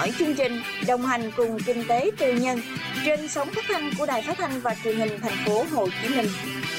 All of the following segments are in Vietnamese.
hỏi chương trình đồng hành cùng kinh tế tư nhân trên sóng phát thanh của Đài Phát thanh và Truyền hình Thành phố Hồ Chí Minh.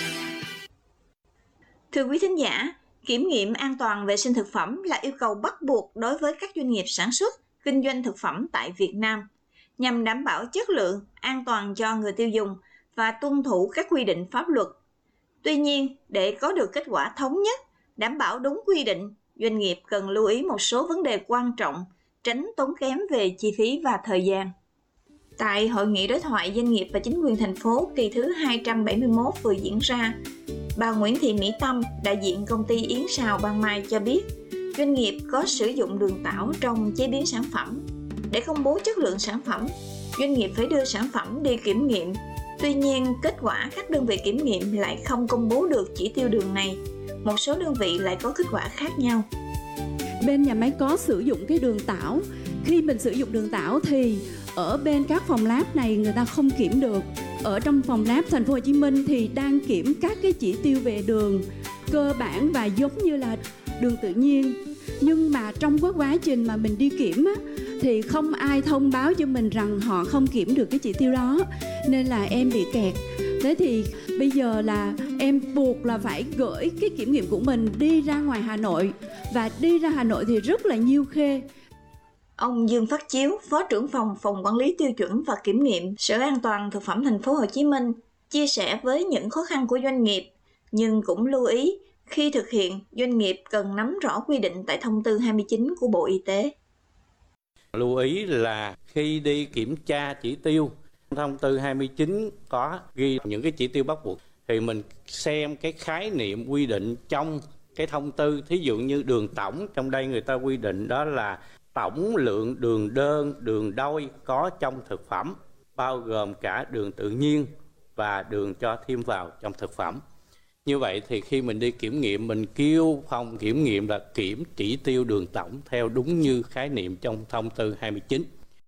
Thưa quý thính giả, kiểm nghiệm an toàn vệ sinh thực phẩm là yêu cầu bắt buộc đối với các doanh nghiệp sản xuất, kinh doanh thực phẩm tại Việt Nam, nhằm đảm bảo chất lượng, an toàn cho người tiêu dùng và tuân thủ các quy định pháp luật. Tuy nhiên, để có được kết quả thống nhất, đảm bảo đúng quy định, doanh nghiệp cần lưu ý một số vấn đề quan trọng, tránh tốn kém về chi phí và thời gian. Tại Hội nghị đối thoại doanh nghiệp và chính quyền thành phố kỳ thứ 271 vừa diễn ra, bà Nguyễn Thị Mỹ Tâm, đại diện công ty Yến Sào Ban Mai cho biết, doanh nghiệp có sử dụng đường tảo trong chế biến sản phẩm. Để công bố chất lượng sản phẩm, doanh nghiệp phải đưa sản phẩm đi kiểm nghiệm. Tuy nhiên, kết quả các đơn vị kiểm nghiệm lại không công bố được chỉ tiêu đường này. Một số đơn vị lại có kết quả khác nhau. Bên nhà máy có sử dụng cái đường tảo. Khi mình sử dụng đường tảo thì ở bên các phòng lab này người ta không kiểm được. Ở trong phòng lab thành phố Hồ Chí Minh thì đang kiểm các cái chỉ tiêu về đường cơ bản và giống như là đường tự nhiên. Nhưng mà trong quá trình mà mình đi kiểm á, thì không ai thông báo cho mình rằng họ không kiểm được cái chỉ tiêu đó, nên là em bị kẹt. Thế thì bây giờ là em buộc là phải gửi cái kiểm nghiệm của mình đi ra ngoài Hà Nội, và đi ra Hà Nội thì rất là nhiêu khê. Ông Dương Phát Chiếu, Phó trưởng phòng Quản lý tiêu chuẩn và kiểm nghiệm Sở An toàn Thực phẩm Thành phố Hồ Chí Minh, chia sẻ với những khó khăn của doanh nghiệp, nhưng cũng lưu ý khi thực hiện, doanh nghiệp cần nắm rõ quy định tại thông tư 29 của Bộ Y tế. Lưu ý là khi đi kiểm tra chỉ tiêu, thông tư 29 có ghi những cái chỉ tiêu bắt buộc, thì mình xem cái khái niệm quy định trong cái thông tư. Thí dụ như đường tổng, trong đây người ta quy định đó là tổng lượng đường đơn, đường đôi có trong thực phẩm, bao gồm cả đường tự nhiên và đường cho thêm vào trong thực phẩm. Như vậy thì khi mình đi kiểm nghiệm, mình kêu phòng kiểm nghiệm là kiểm chỉ tiêu đường tổng theo đúng như khái niệm trong thông tư 29.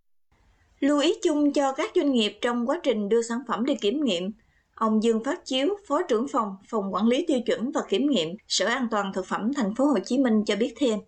Lưu ý chung cho các doanh nghiệp trong quá trình đưa sản phẩm đi kiểm nghiệm, ông Dương Phát Chiếu, Phó trưởng phòng Quản lý tiêu chuẩn và kiểm nghiệm Sở An toàn Thực phẩm Thành phố Hồ Chí Minh cho biết thêm.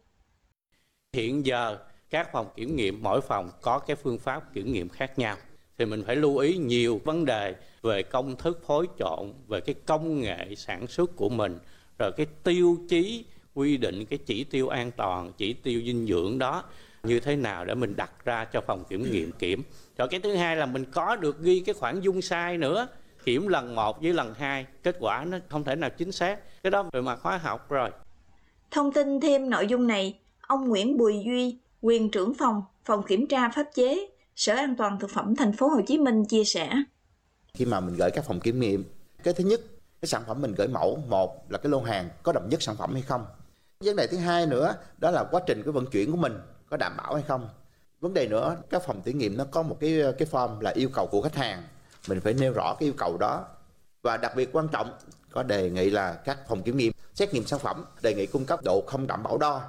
Hiện giờ các phòng kiểm nghiệm, mỗi phòng có cái phương pháp kiểm nghiệm khác nhau, thì mình phải lưu ý nhiều vấn đề về công thức phối trộn, về cái công nghệ sản xuất của mình, rồi cái tiêu chí quy định cái chỉ tiêu an toàn, chỉ tiêu dinh dưỡng đó như thế nào để mình đặt ra cho phòng kiểm nghiệm kiểm. Rồi cái thứ hai là mình có được ghi cái khoản dung sai nữa, kiểm lần 1 với lần 2, kết quả nó không thể nào chính xác. Cái đó về mặt hóa học rồi. Thông tin thêm nội dung này, ông Nguyễn Bùi Duy, quyền trưởng phòng kiểm tra pháp chế, Sở An toàn Thực phẩm Thành phố Hồ Chí Minh chia sẻ. Khi mà mình gửi các phòng kiểm nghiệm, cái thứ nhất, cái sản phẩm mình gửi mẫu, một là cái lô hàng có đồng nhất sản phẩm hay không. Vấn đề thứ hai nữa, đó là quá trình cái vận chuyển của mình có đảm bảo hay không. Vấn đề nữa, các phòng thử nghiệm nó có một cái form là yêu cầu của khách hàng, mình phải nêu rõ cái yêu cầu đó. Và đặc biệt quan trọng, có đề nghị là các phòng kiểm nghiệm xét nghiệm sản phẩm đề nghị cung cấp độ không đảm bảo đo